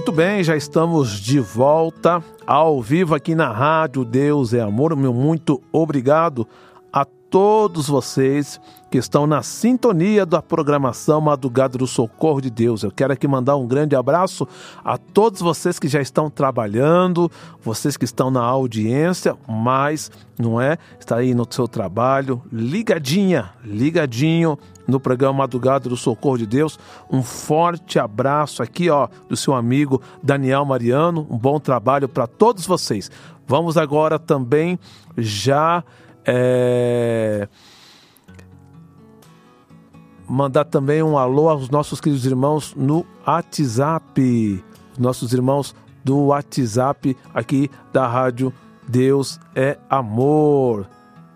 Muito bem, já estamos de volta ao vivo aqui na Rádio Deus é Amor. Meu muito obrigado a todos vocês que estão na sintonia da programação Madrugada do Socorro de Deus. Eu quero aqui mandar um grande abraço a todos vocês que já estão trabalhando, vocês que estão na audiência, mas não é? Está aí no seu trabalho, ligadinho no programa Madrugada do Socorro de Deus. Um forte abraço aqui, do seu amigo Daniel Mariano. Um bom trabalho para todos vocês. Vamos agora também já mandar também um alô aos nossos queridos irmãos no WhatsApp. Nossos irmãos do WhatsApp aqui da Rádio Deus é Amor.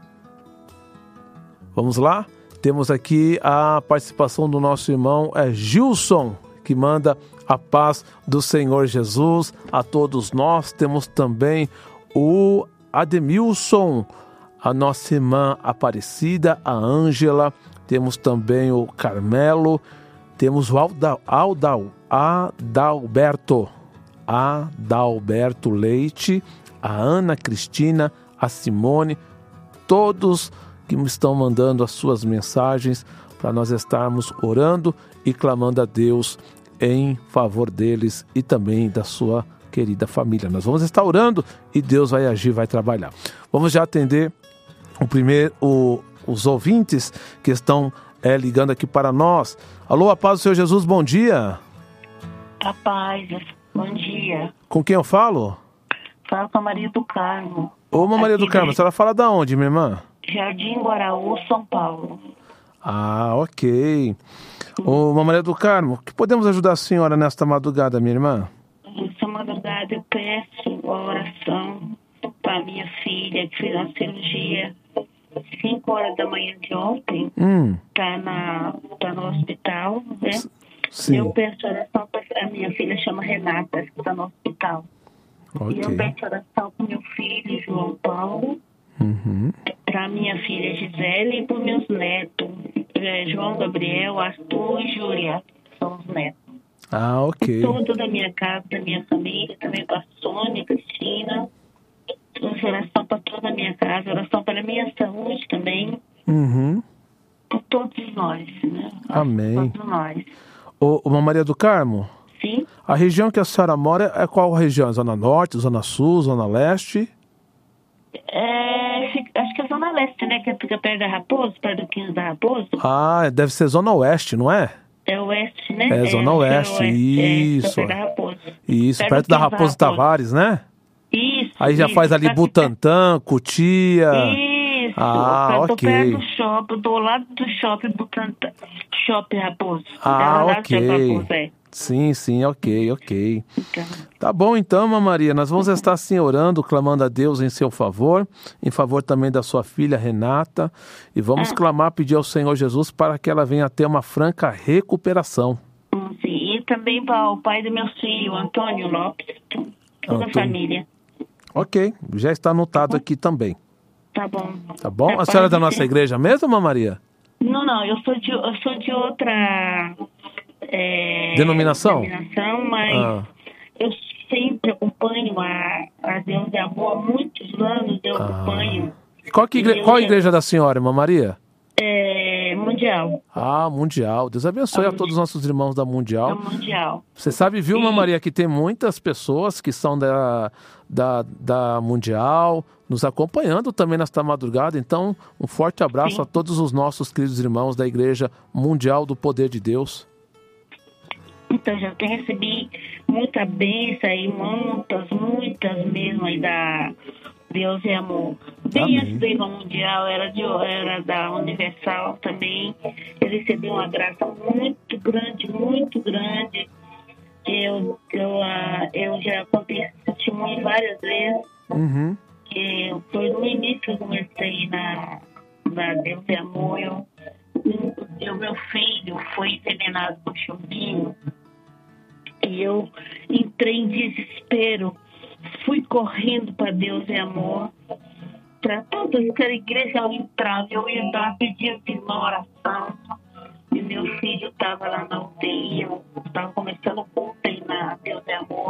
Vamos lá? Temos aqui a participação do nosso irmão Gilson, que manda a paz do Senhor Jesus a todos nós. Temos também o Ademilson, a nossa irmã Aparecida, a Ângela. Temos também o Carmelo. Temos o Adalberto Leite, a Ana Cristina, a Simone, todos que me estão mandando as suas mensagens para nós estarmos orando e clamando a Deus em favor deles e também da sua querida família. Nós vamos estar orando e Deus vai agir, vai trabalhar. Vamos já atender os ouvintes que estão ligando aqui para nós. Alô, a paz do Senhor Jesus, bom dia. A paz, bom dia. Com quem eu falo? Falo com a Maria do Carmo. Ô, Maria do Carmo, a senhora fala da onde, minha irmã? Jardim Guaraú, São Paulo. Ah, ok. Ô, Maria do Carmo, que podemos ajudar a senhora nesta madrugada, minha irmã? Essa madrugada eu peço a oração para minha filha, que fez uma cirurgia 5 horas da manhã de ontem. Tá no hospital, né? Sim. Eu peço oração para a minha filha, chama Renata, que está no hospital. Okay. E eu peço oração para meu filho, João Paulo, para minha filha Gisele e para meus netos, João Gabriel, Arthur e Júlia, que são os netos. Ah, ok. Tudo da minha casa, da minha família, também para a Sônia, Cristina. Oração para toda a minha casa, oração para a minha saúde também. Por todos nós, né? Amém. Todos nós. Ô, Maria do Carmo? Sim. A região que a senhora mora é qual região? Zona Norte, Zona Sul, Zona Leste? Acho que é Zona Leste, né? Que fica perto da Raposo, perto do 15 da Raposo. Ah, deve ser Zona Oeste, não é? É Oeste, né? É Zona Oeste, isso. Perto da Raposo. Isso, perto da Raposo Tavares, né? Isso. Aí já faz ali Butantã, Cotia. Isso. Ah, eu tô ok. perto do shopping, do lado do shopping Butantã. Shopping Raposo. Ah, ok. Raposo, Sim, ok. Então. Tá bom então, Maria, nós vamos estar assim orando, clamando a Deus em seu favor, em favor também da sua filha Renata, e vamos clamar, pedir ao Senhor Jesus para que ela venha ter uma franca recuperação. Sim, e também para o pai do meu filho, Antônio Lopes, toda a família. Ok, já está anotado aqui também. Tá bom. Tá bom? A senhora é da nossa igreja mesmo, Maria? Não, eu sou de outra denominação, mas eu sempre acompanho a Deus de Amor. Há muitos anos eu acompanho. E qual a igreja da senhora, irmã Maria? Mundial. Ah, Mundial. Deus abençoe a todos os nossos irmãos da Mundial. Mundial. Você sabe, viu, irmã Maria, que tem muitas pessoas que são da Mundial nos acompanhando também nesta madrugada. Então, um forte abraço a todos os nossos queridos irmãos da Igreja Mundial do Poder de Deus. Então, já recebi muita bênção aí, muitas mesmo aí da Deus é Amor. Bem antes da Igreja Mundial, era da Universal também. Eu recebi uma graça muito grande. Eu já contei esse testemunho várias vezes. Foi no início que eu comecei na Deus é Amor. Meu filho foi envenenado por chumbinho. E eu entrei em desespero. Fui correndo para Deus é Amor. Para todas as igrejas eu entrava, eu ia entrar pedindo uma oração. E meu filho estava lá na UTI, eu estava começando a culto na Deus é Amor.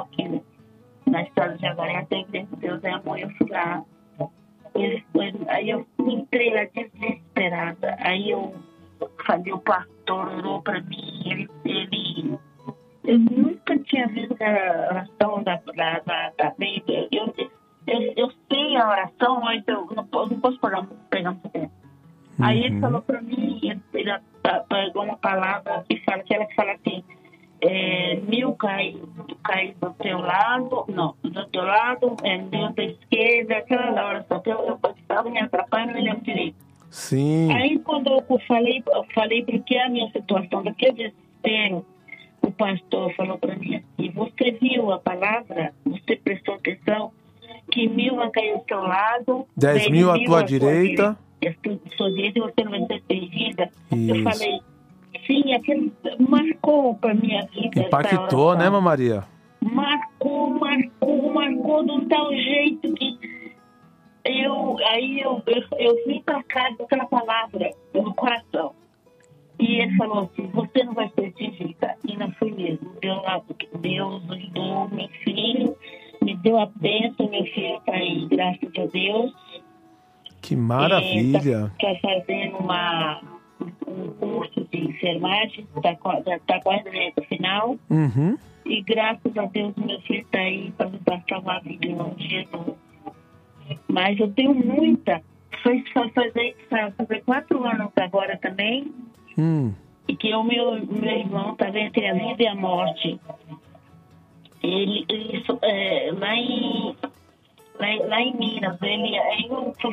trabalhar na igreja de Deus é Amor, eu fui lá. Aí eu entrei lá desesperada. Aí eu falei, o pastor orou para mim, eu nunca tinha visto a oração da Bíblia. Eu sei a oração, mas eu não posso pegar um tempo. Aí ele falou para mim, ele pegou uma palavra que ela fala assim, 1000 cai do teu lado, mil da esquerda, aquela oração que eu estava me atrapalhando, não me lembro direito. Sim. Aí quando eu falei porque a minha situação daquele desespero, o pastor falou para mim assim, você viu a palavra? Você prestou atenção? Que 1000 vai cair ao seu lado, 10.000 à tua direita. Sua direita e você não vai ser perdida. Isso. Eu falei, sim, aquele marcou para minha vida. Impactou, né, Maria? Marcou de um tal jeito que eu vim para cá com aquela palavra no coração. E ele falou assim, você não vai ser atingida. E não fui mesmo. Deus ajudou meu filho, me deu a bênção, meu filho está aí, graças a Deus. Que maravilha. Está fazendo um curso de enfermagem, está quase no final. Uhum. E graças a Deus meu filho está aí para nos dar salvar a vida em nome de Jesus. Mas eu tenho muita. Foi fazer 4 anos agora também. E que o meu irmão estava entre a vida e a morte. Ele lá em Minas, eu